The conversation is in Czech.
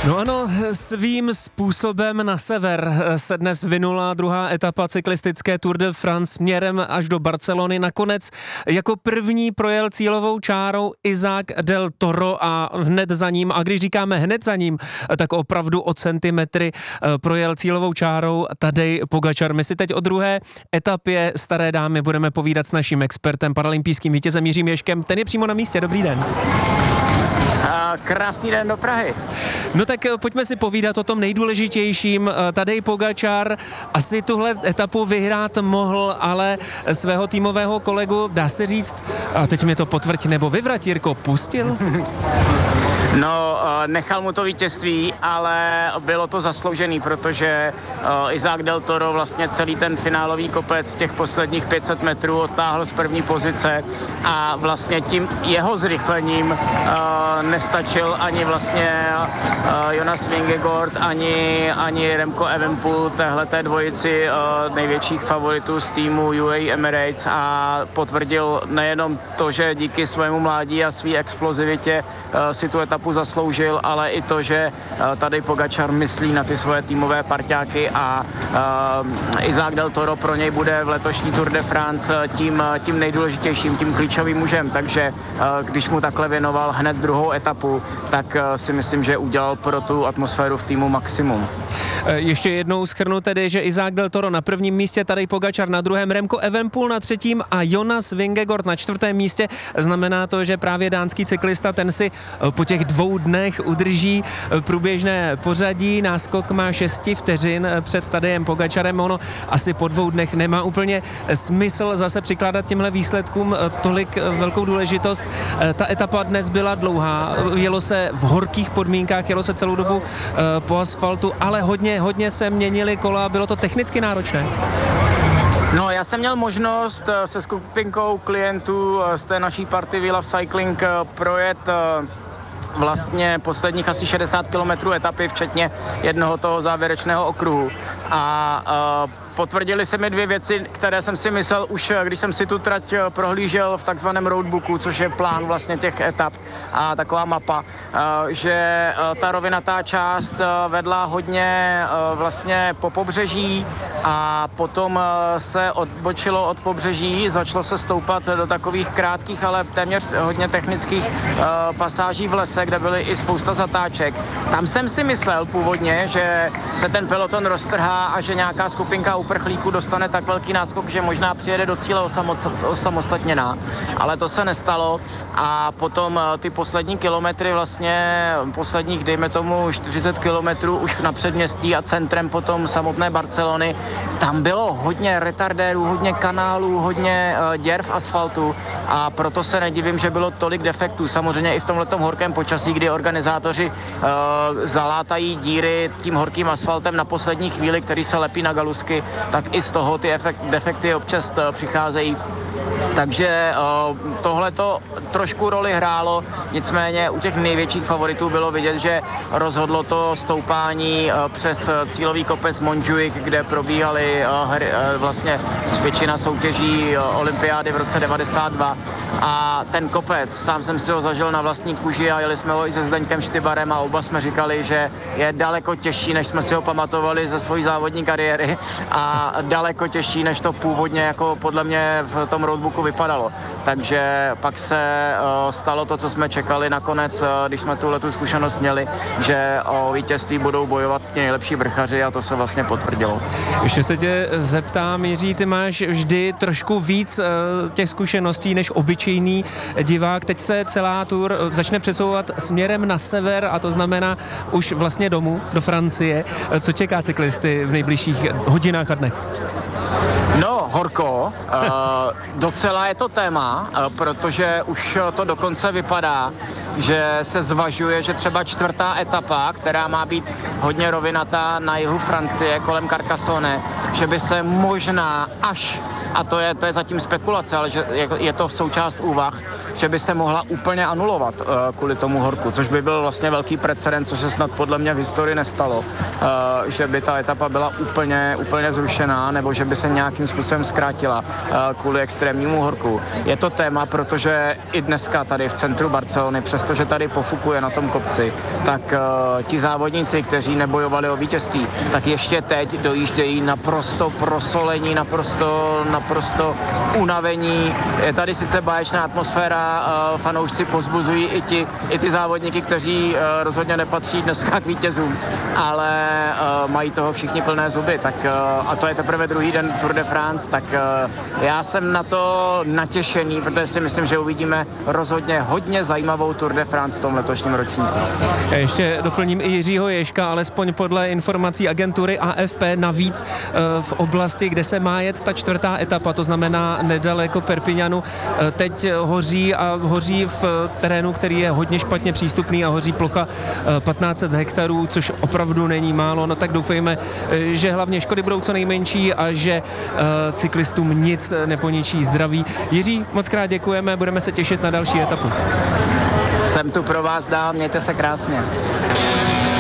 No ano, svým způsobem na sever se dnes vynula druhá etapa cyklistické Tour de France směrem až do Barcelony. Nakonec jako první projel cílovou čárou Isaac del Toro a hned za ním, a když říkáme hned za ním, tak opravdu o centimetry projel cílovou čárou Tadej Pogačar. My si teď o druhé etapě Staré dámy budeme povídat s naším expertem, paralympijským vítězem Jiřím Ježkem. Ten je přímo na místě. Dobrý den. Krásný den do Prahy. No tak pojďme si povídat o tom nejdůležitějším. Tadej Pogačar asi tuhle etapu vyhrát mohl, ale svého týmového kolegu, dá se říct, a teď mi to potvrď nebo vyvrať, Jirko, pustil? No, nechal mu to vítězství, ale bylo to zasloužený, protože Isaac del Toro vlastně celý ten finálový kopec těch posledních 500 metrů odtáhl z první pozice a vlastně tím jeho zrychlením nestačil ani vlastně Jonas Vingegaard, ani Remco Evenepoel, téhleté dvojici největších favoritů z týmu UAE Emirates, a potvrdil nejenom to, že díky svému mládí a své explozivitě si tu etapu zasloužil, ale i to, že Tadej Pogačar myslí na ty svoje týmové parťáky a Isaac del Toro pro něj bude v letošní Tour de France tím nejdůležitějším, tím klíčovým mužem, takže když mu takhle věnoval hned druhou etapu, tak si myslím, že udělal pro tu atmosféru v týmu maximum. Ještě jednou shrnu tedy, že Isaac del Toro na prvním místě, Tadej Pogačar na druhém, Remco Evenepoel na třetím a Jonas Vingegaard na čtvrtém místě. Znamená to, že právě dánský cyklista, ten si po těch 2 dnech udrží průběžné pořadí. Náskok má 6 vteřin před Tadejem Pogačarem. Ono asi po 2 dnech nemá úplně smysl zase přikládat těmhle výsledkům tolik velkou důležitost. Ta etapa dnes byla dlouhá, jelo se v horkých podmínkách, jelo se celou dobu po asfaltu, ale hodně se měnily kola, bylo to technicky náročné. No, já jsem měl možnost se skupinkou klientů z té naší party We Love Cycling projet vlastně posledních asi 60 kilometrů etapy, včetně jednoho toho závěrečného okruhu. A potvrdili se mi 2 věci, které jsem si myslel už, když jsem si tu trať prohlížel v takzvaném roadbooku, což je plán vlastně těch etap a taková mapa, že ta rovinatá část vedla hodně vlastně po pobřeží a potom se odbočilo od pobřeží, začalo se stoupat do takových krátkých, ale téměř hodně technických pasáží v lese, kde byly i spousta zatáček. Tam jsem si myslel původně, že se ten peloton roztrhá a že nějaká skupinka uprchlíků dostane tak velký náskok, že možná přijede do cíle osamostatněná, ale to se nestalo a potom ty poslední kilometry, vlastně posledních, dejme tomu 40 kilometrů už na předměstí a centrem potom samotné Barcelony, tam bylo hodně retardérů, hodně kanálů, hodně děr v asfaltu a proto se nedivím, že bylo tolik defektů. Samozřejmě i v tomhletom horkém počasí, kdy organizátoři zalátají díry tím horkým asfaltem na poslední chvíli, který se lepí na galusky, tak i z toho ty defekty občas přicházejí. Takže tohle to trošku roli hrálo, nicméně u těch největších favoritů bylo vidět, že rozhodlo to stoupání přes cílový kopec Montjuic, kde probíhaly vlastně většina soutěží olympiády v roce 92 a ten kopec, sám jsem si ho zažil na vlastní kůži a jeli jsme ho i se Zdeňkem Štybarem a oba jsme říkali, že je daleko těžší, než jsme si ho pamatovali ze své závodní kariéry a daleko těžší, než to původně jako podle mě v tom roadbooku vypadalo. Takže pak se stalo to, co jsme čekali nakonec, když jsme tuhletu zkušenost měli, že o vítězství budou bojovat ti nejlepší brchaři a to se vlastně potvrdilo. Ještě se tě zeptám, Jiří, ty máš vždy trošku víc těch zkušeností než obyčejný divák. Teď se celá Tour začne přesouvat směrem na sever a to znamená už vlastně domů, do Francie. Co čeká cyklisty v nejbližších hodinách a dnech? No, horko, docela je to téma, protože už to dokonce vypadá, že se zvažuje, že třeba 4. etapa, která má být hodně rovinatá na jihu Francie kolem Carcassonne, že by se možná až, a to je zatím spekulace, ale že je to součást úvah, že by se mohla úplně anulovat kvůli tomu horku, což by byl vlastně velký precedent, což se snad podle mě v historii nestalo, že by ta etapa byla úplně zrušená, nebo že by se nějakým způsobem zkrátila kvůli extrémnímu horku. Je to téma, protože i dneska tady v centru Barcelony, přestože tady pofukuje na tom kopci, tak ti závodníci, kteří nebojovali o vítězství, tak ještě teď dojíždějí naprosto prosolení, naprosto unavení. Je tady sice báječná atmosféra, fanoušci pozbuzují i ty závodníky, kteří rozhodně nepatří dneska k vítězům, ale mají toho všichni plné zuby, tak a to je teprve druhý den Tour de France, tak já jsem na to natěšený, protože si myslím, že uvidíme rozhodně hodně zajímavou Tour de France v tom letošním ročníku. Já ještě doplním i Jiřího Ježka, alespoň podle informací agentury AFP, navíc v oblasti, kde se má jet ta čtvrtá etapa, to znamená nedaleko Perpignanu, teď hoří v terénu, který je hodně špatně přístupný a hoří plocha 1500 hektarů, což opravdu není málo, no tak doufejme, že hlavně škody budou co nejmenší a že cyklistům nic neponičí zdraví. Jiří, moc krát děkujeme, budeme se těšit na další etapu. Jsem tu pro vás dál, mějte se krásně.